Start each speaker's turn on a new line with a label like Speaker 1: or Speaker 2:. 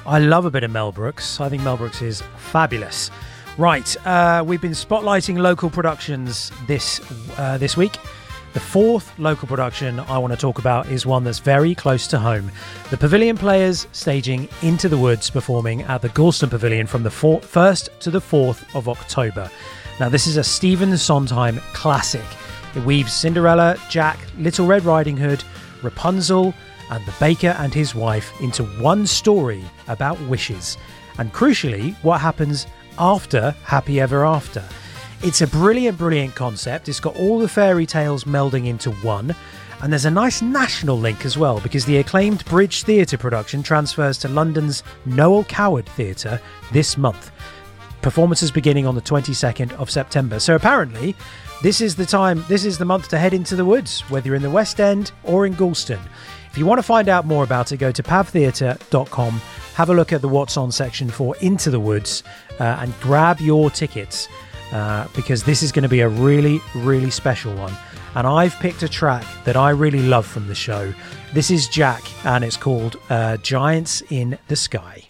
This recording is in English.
Speaker 1: I love a bit of Mel Brooks. I think Mel Brooks is fabulous. Right, we've been spotlighting local productions this week. The fourth local production I want to talk about is one that's very close to home. The Pavilion Players staging Into the Woods, performing at the Gorleston Pavilion from the 1st to the 4th of October. Now, this is a Stephen Sondheim classic. It weaves Cinderella, Jack, Little Red Riding Hood, Rapunzel, and the baker and his wife into one story about wishes, and crucially, what happens after Happy Ever After. It's a brilliant concept. It's got all the fairy tales melding into one, and there's a nice national link as well, because the acclaimed Bridge Theatre production transfers to London's Noel Coward Theatre this month. Performances beginning on the 22nd of September. So apparently, this is the month to head into the woods, whether you're in the West End or in Gorleston. If you want to find out more about it, go to pavtheatre.com, have a look at the What's On section for Into the Woods, and grab your tickets, because this is going to be a really special one. And I've picked a track that I really love from the show. This is Jack, and it's called Giants in the Sky.